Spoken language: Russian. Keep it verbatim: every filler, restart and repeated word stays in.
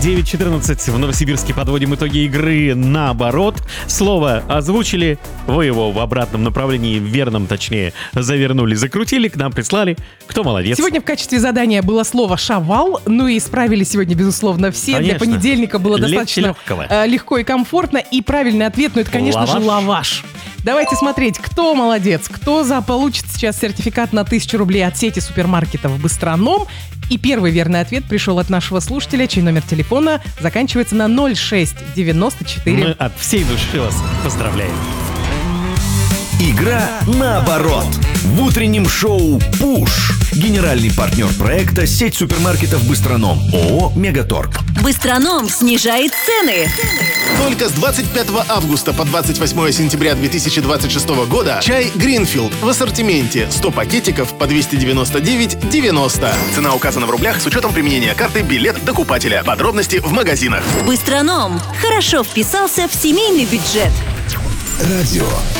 девять четырнадцать. В Новосибирске подводим итоги игры наоборот. Слово озвучили, вы его в обратном направлении, верном точнее, завернули, закрутили, к нам прислали. Кто молодец? Сегодня в качестве задания было слово «шавал». Ну и справили сегодня, безусловно, все. Конечно. Для понедельника было Легче достаточно легкого. э, легко и комфортно. И правильный ответ, ну это, конечно Лаваш. же, лаваш. Давайте смотреть, кто молодец, кто заполучит сейчас сертификат на тысячу рублей от сети супермаркетов «Быстроном». И первый верный ответ пришел от нашего слушателя, чей номер телефона заканчивается на ноль шесть девяносто четыре. Мы от всей души вас поздравляем. Игра наоборот. В утреннем шоу «Пуш». Генеральный партнер проекта сеть супермаркетов «Быстроном». ООО «Мегаторг». Быстроном снижает цены. Только с двадцать пятого августа по двадцать восьмое сентября две тысячи двадцать шестого года чай Greenfield в ассортименте сто пакетиков по двести девяносто девять девяносто. Цена указана в рублях с учетом применения карты «Билет докупателя». Подробности в магазинах. Быстроном хорошо вписался в семейный бюджет. Радио